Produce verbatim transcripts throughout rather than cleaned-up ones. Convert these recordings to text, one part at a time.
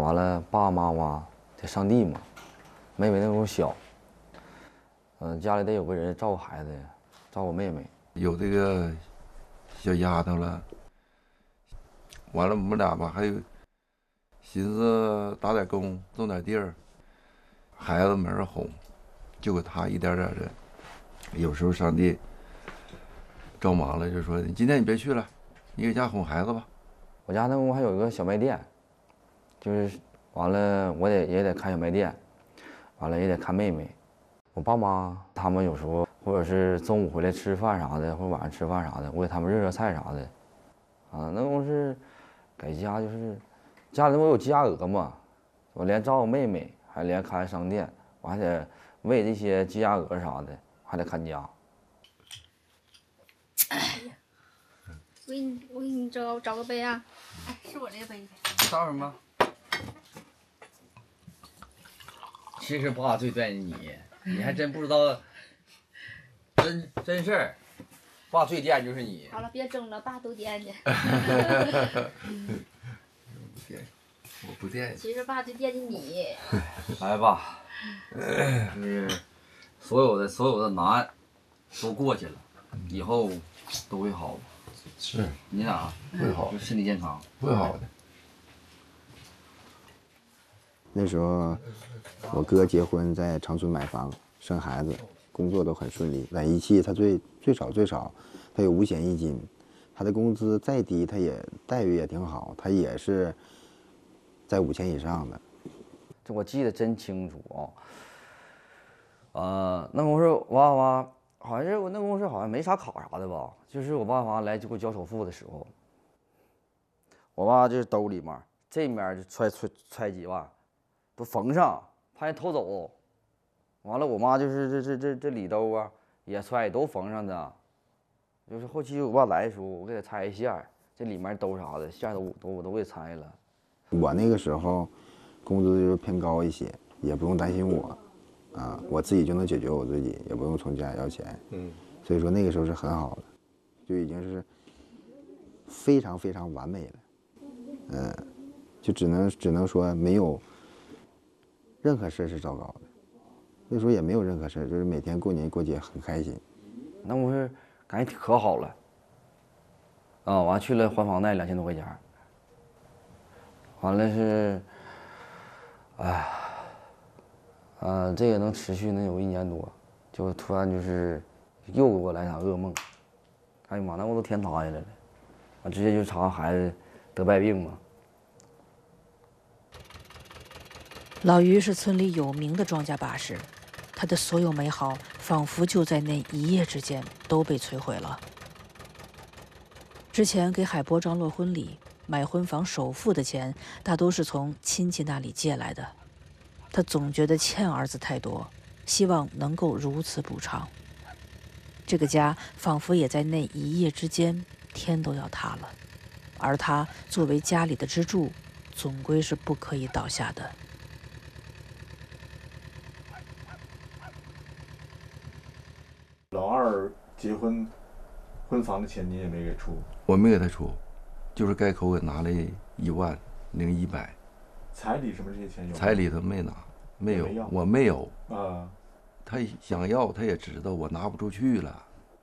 完了爸爸妈妈得上地嘛，妹妹那时候小，嗯，家里得有个人照顾孩子，照顾妹妹。 有这个小丫头了，完了我们俩吧还有寻思打点工，种点地儿，孩子没人哄，就给他一点点的。有时候上地着忙了，就说你今天你别去了，你搁家哄孩子吧。 我家那屋还有一个小卖店，就是完了我得也得看小卖店，完了也得看妹妹。我爸妈他们有时候或者是中午回来吃饭啥的，或者晚上吃饭啥的，我给他们热热菜啥的。啊，那都是给家就是家里我有家鹅嘛，我连照顾妹妹，还连看商店，我还得喂这些鸡鸭鹅啥的，还得看家。 哎呀，我给你，我给你找找个杯啊！哎，是我这个杯。 找什么？其实爸最惦记你，你还真不知道，真真事儿。爸最惦记就是你。 好了，别争了，爸都惦记。 我不惦记。 其实爸最惦记你。 来吧，就是所有的所有的难都过去了，以后都会好。 是。 你俩会好， 就身体健康， 会好的。 那时候我哥结婚，在长春买房生孩子，工作都很顺利。在一汽他最最少最少他有五险一金，他的工资再低他也待遇也挺好，他也是在五千以上的。 这我记得真清楚啊、哦。呃，那公司我爸妈好像是我那公司好像没啥考啥的吧，就是我爸妈来就给我交首付的时候，我爸就是兜里面这面就揣揣揣几万。都缝上，怕人偷走。完了，我妈就是这这这这里兜啊，也揣，都缝上的。就是后期我爸来的时候，我给他拆线儿，这里面兜啥的线都都我都给拆了。 我那个时候工资就是偏高一些，也不用担心我，啊，我自己就能解决我自己，也不用从家要钱。嗯，所以说那个时候是很好的，就已经是非常非常完美了。嗯，就只能只能说没有。任何事是糟糕的，那时候也没有任何事，就是每天过年过节很开心。 那我是感觉可好了，啊，完去了还房贷两千多块钱，完了是，哎，啊，这个能持续能有一年多，就突然就是又给我来场噩梦，哎呀妈，那我都天塌下来了，啊，直接就查孩子得败病嘛。 老于是村里有名的庄稼把式，他的所有美好仿佛就在那一夜之间都被摧毁了。之前给海波张罗婚礼、买婚房首付的钱，大都是从亲戚那里借来的。他总觉得欠儿子太多，希望能够如此补偿。这个家仿佛也在那一夜之间天都要塌了，而他作为家里的支柱，总归是不可以倒下的。 老二结婚，婚房的钱你也没给出？ 我没给他出，就是该口给拿了一万零一百。 彩礼什么这些钱有？ 彩礼他没拿，没有， 没我没有。 啊。 他想要，他也知道我拿不出去了。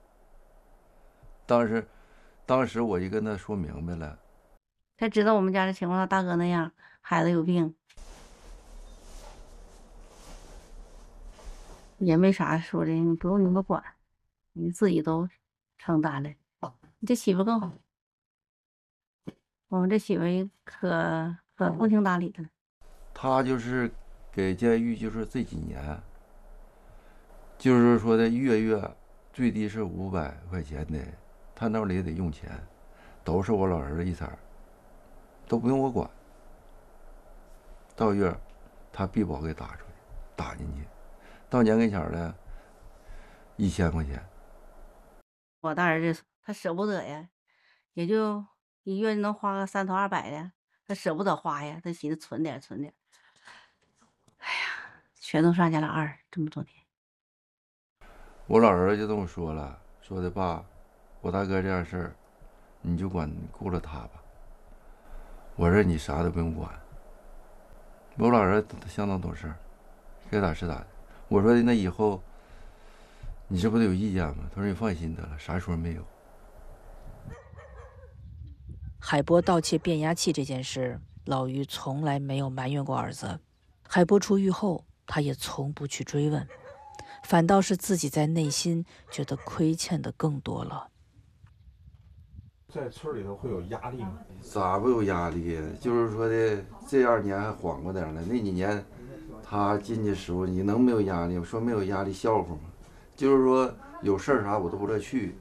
当时，当时我就跟他说明白了。 他知道我们家的情况，他大哥那样，孩子有病。也没啥说的，你不用你们管，你自己都承担了。你这媳妇更好，我们这媳妇可可通情达理的。 他就是给监狱，就是这几年，就是说的月月最低是五百块钱的，他那里也得用钱，都是我老儿子一茬，都不用我管。到月他必保给打出去，打进去。到年跟前了，一千块钱。 我大儿子他舍不得呀，也就一月能花个三头二百的，他舍不得花呀，他寻思存点存点。哎呀，全都上家了二这么多年。 我老儿子就这么说了，说的爸，我大哥这样事儿，你就管顾了他吧。我说你啥都不用管， 我老人相当懂事，该咋是咋的。我说的那以后，你这不得有意见吗？他说你放心得了，啥时候没有。 海波盗窃变压器这件事，老于从来没有埋怨过儿子。海波出狱后，他也从不去追问，反倒是自己在内心觉得亏欠的更多了。 在村里头会有压力吗？ 咋不有压力呀？就是说的这二年还缓过点了，那几年他进去时候，你能没有压力吗？说没有压力笑话吗？就是说有事儿啥我都不乐去，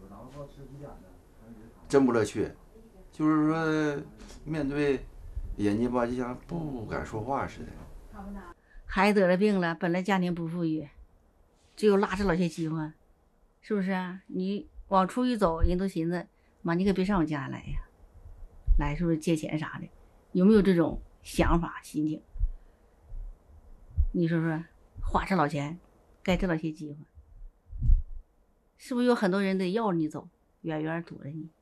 真不乐去。就是说面对人家吧，就像不敢说话似的。 孩子得了病了，本来家庭不富裕，只有拉着老些饥荒，是不是啊？你往出一走，人都寻思，妈，你可别上我家来呀，来是不是借钱啥的？有没有这种想法心情？你说说，花这老钱，该这老些饥荒，是不是有很多人得要着你走，远远躲着你？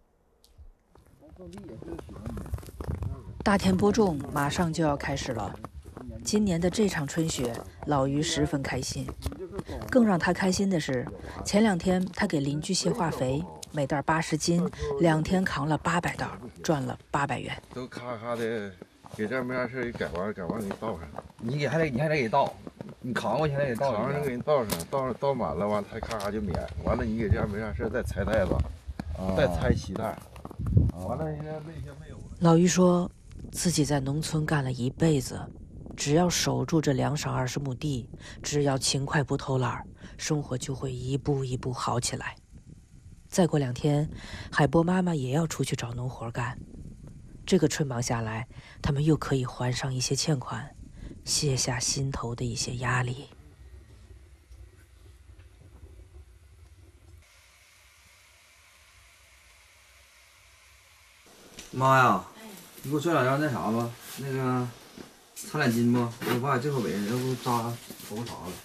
大田播种马上就要开始了，今年的这场春雪，老于十分开心。更让他开心的是，前两天他给邻居卸化肥，每袋八十斤，两天扛了八百袋，赚了八百元。 都咔咔的，给这没啥事给改完，改完给你倒上。 你给还得你还得给倒，你扛过去还得给倒。 扛上给你倒上，倒倒满了完，他咔咔就免。完了你给这样没啥事再拆袋子，再拆七袋。完了现在那些没有了。 老于说，自己在农村干了一辈子，只要守住这两晌二十亩地，只要勤快不偷懒，生活就会一步一步好起来。再过两天，海波妈妈也要出去找农活干。这个春忙下来，他们又可以还上一些欠款，卸下心头的一些压力。 妈呀，你给我拽两样那啥吧，那个擦脸巾吧，我把这口围上，要不扎头发了。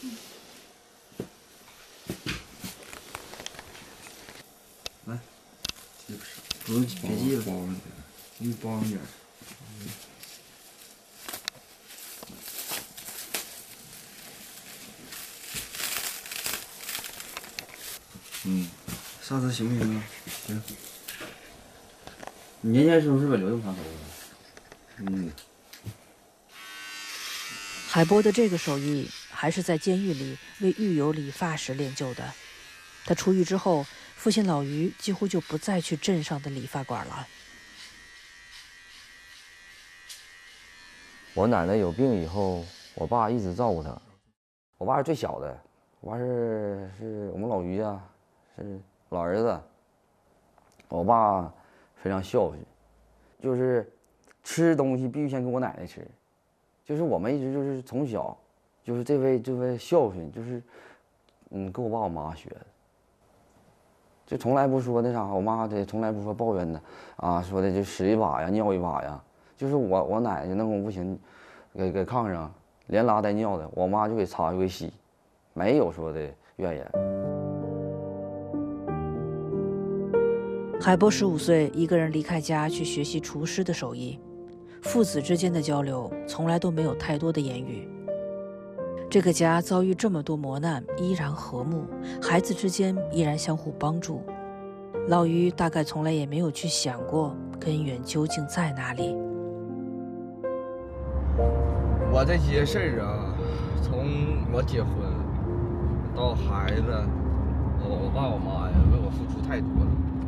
来，不用别系了，包上去，给你包上点。嗯，上次行不行啊？行。你年轻时候是不是留这么长头发？嗯。 海波的这个手艺还是在监狱里为狱友理发时练就的。他出狱之后，父亲老于几乎就不再去镇上的理发馆了。 我奶奶有病以后，我爸一直照顾她。我爸是最小的，我爸是是我们老于啊，是老儿子。我爸非常孝顺，就是吃东西必须先给我奶奶吃，就是我们一直就是从小就是这位这位孝顺，就是嗯跟我爸我妈学的，就从来不说那啥，我妈的从来不说抱怨的啊，说的就屎一把呀尿一把呀，就是我我奶奶那会不行，给给炕上连拉带尿的，我妈就给擦就给洗，没有说的怨言。 海波十五岁，一个人离开家去学习厨师的手艺，父子之间的交流从来都没有太多的言语。这个家遭遇这么多磨难，依然和睦，孩子之间依然相互帮助。老于大概从来也没有去想过根源究竟在哪里。 我这些事儿啊，从我结婚到孩子，我我爸我妈呀，为我付出太多了。